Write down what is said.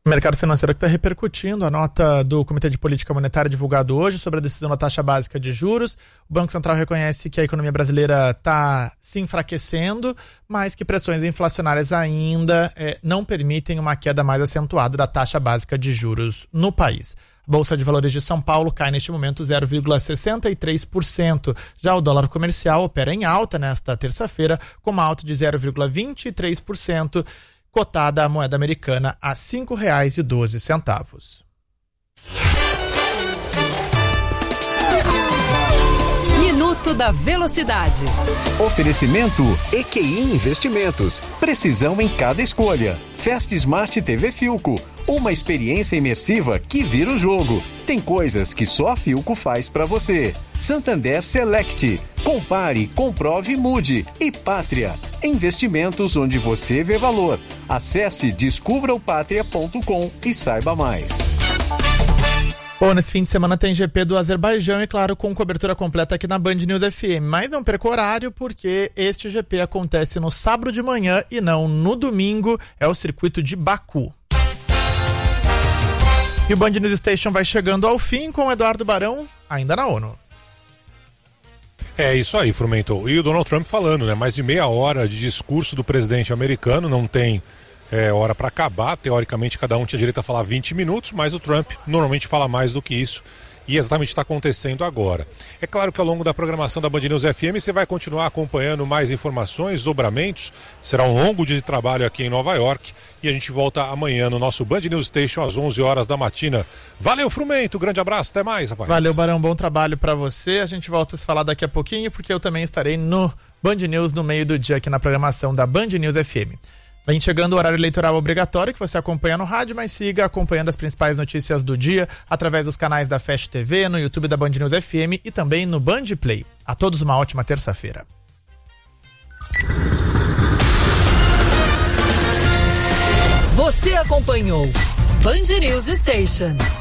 mercado financeiro que está repercutindo a nota do Comitê de Política Monetária divulgado hoje sobre a decisão da taxa básica de juros. O Banco Central reconhece que a economia brasileira está se enfraquecendo, mas que pressões inflacionárias ainda não permitem uma queda mais acentuada da taxa básica de juros no país. A Bolsa de Valores de São Paulo cai neste momento 0,63%. Já o dólar comercial opera em alta nesta terça-feira, com uma alta de 0,23%. Cotada a moeda americana a R$ 5,12. Minuto da Velocidade. Oferecimento EQI Investimentos. Precisão em cada escolha. Fast Smart TV Philco. Uma experiência imersiva que vira o jogo. Tem coisas que só a Philco faz pra você. Santander Select. Compare, comprove e mude. E Pátria. Investimentos onde você vê valor. Acesse descubraopatria.com e saiba mais. Bom, nesse fim de semana tem GP do Azerbaijão e, claro, com cobertura completa aqui na Band News FM. Mas não perca o horário, porque este GP acontece no sábado de manhã e não no domingo. É o circuito de Baku. E o Band News Station vai chegando ao fim com o Eduardo Barão, ainda na ONU. É isso aí, Frumento. E o Donald Trump falando, né? Mais de meia hora de discurso do presidente americano, não tem hora para acabar. Teoricamente, cada um tinha direito a falar 20 minutos, mas o Trump normalmente fala mais do que isso. E exatamente está acontecendo agora. É claro que ao longo da programação da Band News FM você vai continuar acompanhando mais informações, desdobramentos. Será um longo dia de trabalho aqui em Nova York e a gente volta amanhã no nosso Band News Station às 11 horas da matina. Valeu, Frumento, grande abraço, até mais, rapaz. Valeu, Barão, bom trabalho para você. A gente volta a se falar daqui a pouquinho, porque eu também estarei no Band News no meio do dia aqui na programação da Band News FM. Vem chegando o horário eleitoral obrigatório que você acompanha no rádio, mas siga acompanhando as principais notícias do dia através dos canais da Fast TV, no YouTube da Band News FM e também no Band Play. A todos uma ótima terça-feira. Você acompanhou Band News Station.